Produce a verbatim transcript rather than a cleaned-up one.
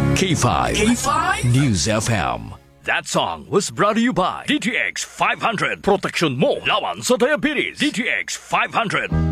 K five. K five? News F M. That song was brought to you by D T X five hundred. Proteksyon mo laban sa diabetes. D T X five hundred.